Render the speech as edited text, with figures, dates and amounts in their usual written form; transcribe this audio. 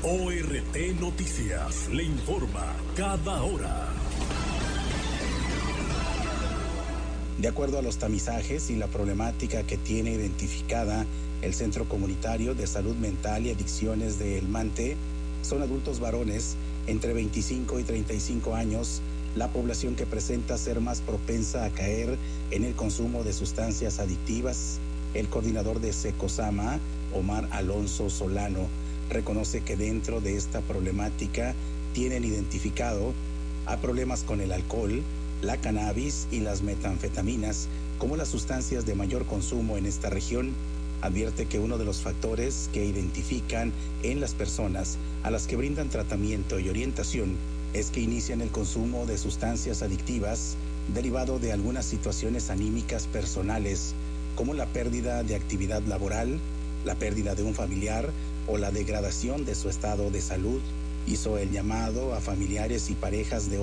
ORT Noticias le informa cada hora. De acuerdo a los tamizajes y la problemática que tiene identificada el Centro Comunitario de Salud Mental y Adicciones de El Mante, son adultos varones entre 25 y 35 años, la población que presenta ser más propensa a caer en el consumo de sustancias adictivas. El coordinador de Secosama, Omar Alonso Solano, reconoce que dentro de esta problemática tienen identificado a problemas con el alcohol, la cannabis y las metanfetaminas como las sustancias de mayor consumo en esta región. Advierte que uno de los factores que identifican en las personas a las que brindan tratamiento y orientación es que inician el consumo de sustancias adictivas derivado de algunas situaciones anímicas personales, como la pérdida de actividad laboral, la pérdida de un familiar o la degradación de su estado de salud. Hizo el llamado a familiares y parejas de